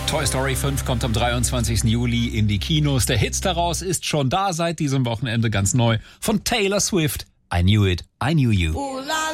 Toy Story 5 kommt am 23. Juli in die Kinos. Der Hit daraus ist schon da seit diesem Wochenende ganz neu von Taylor Swift. I Knew It, I Knew You.